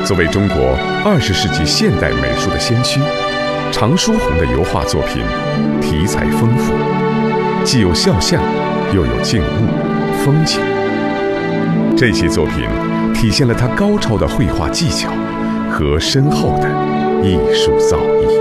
作为中国20世纪现代美术的先驱，常书鸿的油画作品题材丰富，既有肖像，又有静物、风景。这些作品体现了他高超的绘画技巧和深厚的艺术造诣。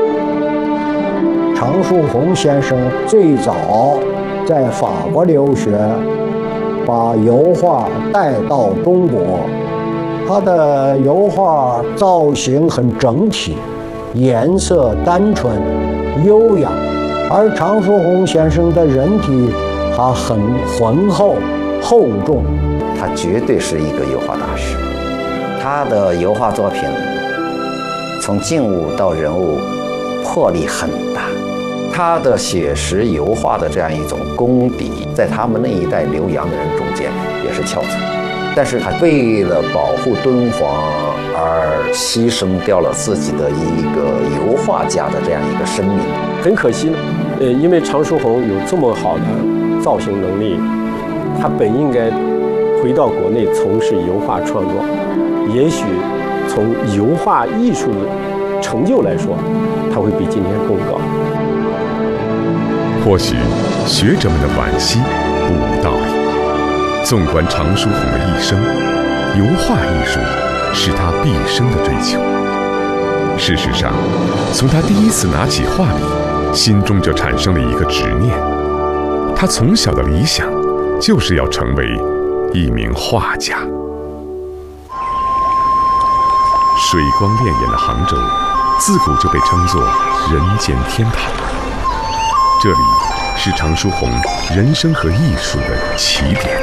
常书鸿先生最早在法国留学，把油画带到中国。他的油画造型很整体，颜色单纯、优雅，而常书鸿先生的人体还很浑厚、厚重。 他绝对是一个油画大师。他的油画作品从静物到人物魄力很大，他的写实油画的这样一种功底，在他们那一代留洋的人中间也是翘楚。但是他为了保护敦煌而牺牲掉了自己的一个油画家的这样一个生命。 很可惜呢，因为常书鸿有这么好的造型能力，他本应该回到国内从事油画创作，也许从油画艺术的成就来说，他会比今天更高。 或许学者们的惋惜不无道理。纵观常书鸿的一生，油画艺术是他毕生的追求。事实上，从他第一次拿起画笔，心中就产生了一个执念。他从小的理想就是要成为一名画家。水光潋滟的杭州，自古就被称作人间天堂。这里是常书鸿人生和艺术的起点。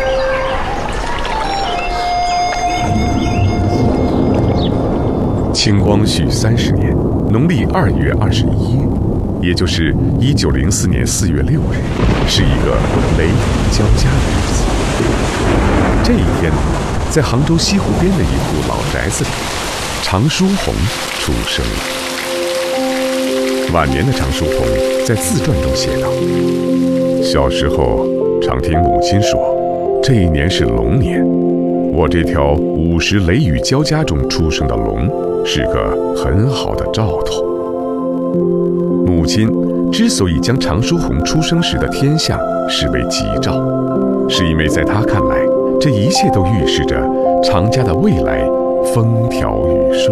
清光绪30年，农历2月21日，也就是1904年4月6日，是一个雷雨交加的日子。这一天，在杭州西湖边的一户老宅子里，常书鸿出生了。晚年的常书鸿在自传中写道：“小时候常听母亲说，这一年是龙年。我这条午时雷雨交加中出生的龙，是个很好的兆头。”母亲之所以将常书鸿出生时的天象视为吉兆，是因为在他看来，这一切都预示着常家的未来风调雨顺。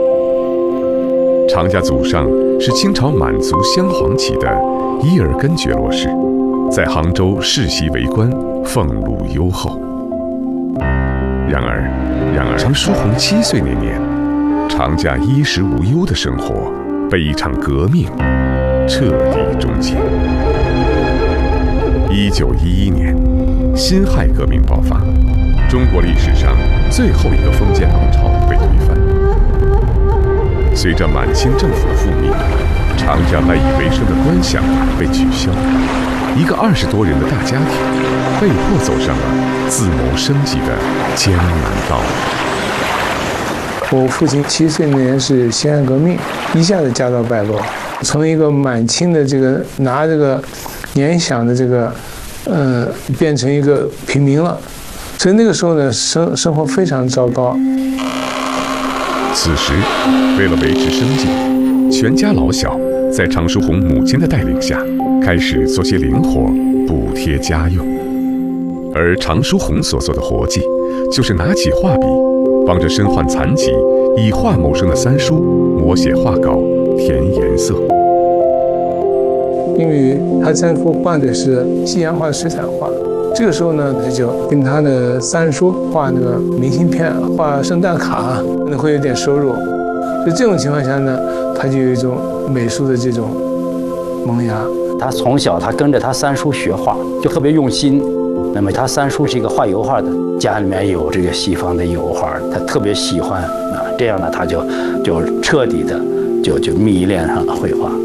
常家祖上是清朝满族镶黄旗的伊尔根觉罗氏，在杭州世袭为官，俸禄优厚。然而，常书鸿7岁那年，常家衣食无忧的生活被一场革命彻底终结。1911年，辛亥革命爆发，中国历史上最后一个封建王朝被推翻。随着满清政府的覆灭，常家赖以为生的官饷被取消，一个20多人的大家庭被迫走上了自谋生计的艰难道路。 我父亲7岁那年是辛亥革命，一下子家道败落，从一个满清的这个拿这个年饷的这个变成一个平民了，所以那个时候呢，生活非常糟糕。 此时，为了维持生计，全家老小在常书鸿母亲的带领下，开始做些零活补贴家用。而常书鸿所做的活计，就是拿起画笔，帮着身患残疾、以画谋生的三叔摹写画稿、填颜色。 因为他三叔画的是西洋画、水彩画，这个时候呢，他就跟他的三叔画那个明信片、画圣诞卡，可能会有点收入。所以这种情况下呢，他就有一种美术的这种萌芽。 他从小他跟着他三叔学画，就特别用心。那么他三叔是一个画油画的，家里面有这个西方的油画，他特别喜欢啊。这样呢，他就彻底的就迷恋上了绘画。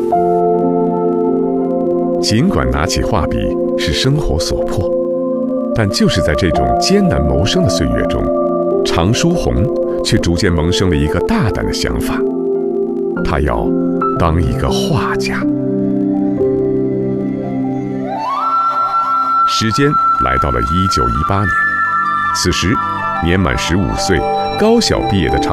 尽管拿起画笔是生活所迫，但就是在这种艰难谋生的岁月中，常书鸿却逐渐萌生了一个大胆的想法，他要当一个画家。时间来到了1918年，此时年满15岁、高小毕业的常